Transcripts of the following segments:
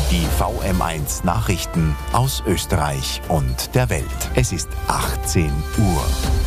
Die VM1 Nachrichten aus Österreich und der Welt. Es ist 18 Uhr.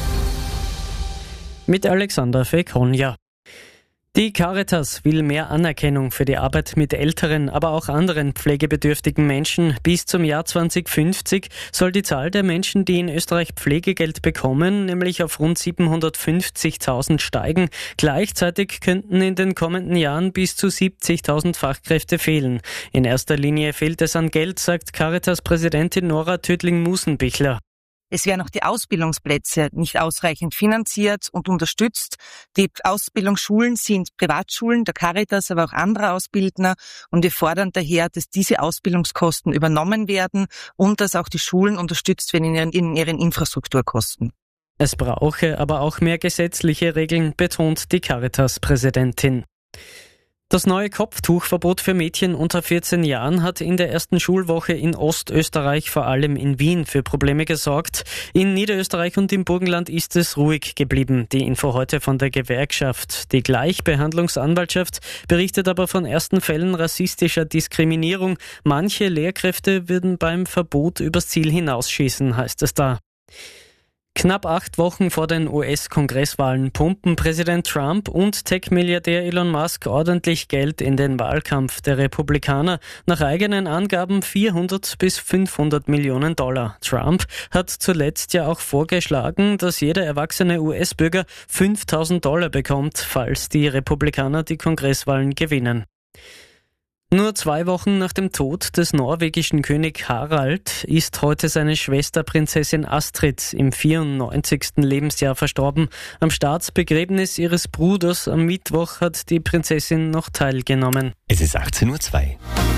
Mit Alexander Fekonja. Die Caritas will mehr Anerkennung für die Arbeit mit älteren, aber auch anderen pflegebedürftigen Menschen. Bis zum Jahr 2050 soll die Zahl der Menschen, die in Österreich Pflegegeld bekommen, nämlich auf rund 750.000 steigen. Gleichzeitig könnten in den kommenden Jahren bis zu 70.000 Fachkräfte fehlen. In erster Linie fehlt es an Geld, sagt Caritas-Präsidentin Nora Tödling-Musenbichler. Es werden auch die Ausbildungsplätze nicht ausreichend finanziert und unterstützt. Die Ausbildungsschulen sind Privatschulen der Caritas, aber auch anderer Ausbildner. Und wir fordern daher, dass diese Ausbildungskosten übernommen werden und dass auch die Schulen unterstützt werden in ihren Infrastrukturkosten. Es brauche aber auch mehr gesetzliche Regeln, betont die Caritas-Präsidentin. Das neue Kopftuchverbot für Mädchen unter 14 Jahren hat in der ersten Schulwoche in Ostösterreich, vor allem in Wien, für Probleme gesorgt. In Niederösterreich und im Burgenland ist es ruhig geblieben. Die Info heute von der Gewerkschaft. Die Gleichbehandlungsanwaltschaft berichtet aber von ersten Fällen rassistischer Diskriminierung. Manche Lehrkräfte würden beim Verbot übers Ziel hinausschießen, heißt es da. Knapp 8 Wochen vor den US-Kongresswahlen pumpen Präsident Trump und Tech-Milliardär Elon Musk ordentlich Geld in den Wahlkampf der Republikaner. Nach eigenen Angaben 400 bis 500 Millionen $. Trump hat zuletzt ja auch vorgeschlagen, dass jeder erwachsene US-Bürger $5.000 bekommt, falls die Republikaner die Kongresswahlen gewinnen. Nur 2 Wochen nach dem Tod des norwegischen König Harald ist heute seine Schwester Prinzessin Astrid im 94. Lebensjahr verstorben. Am Staatsbegräbnis ihres Bruders am Mittwoch hat die Prinzessin noch teilgenommen. Es ist 18:02 Uhr.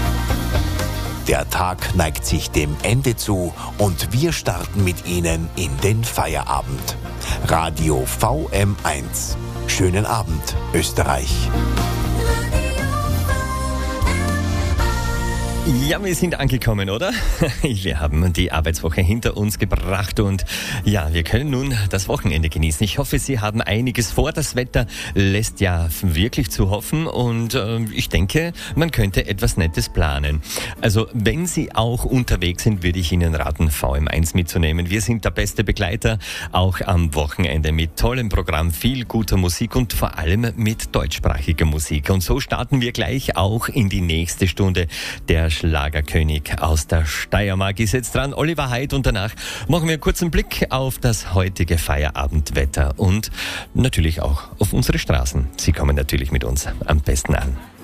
Der Tag neigt sich dem Ende zu und wir starten mit Ihnen in den Feierabend. Radio VM1. Schönen Abend, Österreich. Ja, wir sind angekommen, oder? Wir haben die Arbeitswoche hinter uns gebracht und ja, wir können nun das Wochenende genießen. Ich hoffe, Sie haben einiges vor. Das Wetter lässt ja wirklich zu hoffen und ich denke, man könnte etwas Nettes planen. Also, wenn Sie auch unterwegs sind, würde ich Ihnen raten, VM1 mitzunehmen. Wir sind der beste Begleiter, auch am Wochenende mit tollem Programm, viel guter Musik und vor allem mit deutschsprachiger Musik. Und so starten wir gleich auch in die nächste Stunde. Der Schlagerkönig aus der Steiermark ist jetzt dran, Oliver Heid, und danach machen wir einen kurzen Blick auf das heutige Feierabendwetter und natürlich auch auf unsere Straßen. Sie kommen natürlich mit uns am besten an.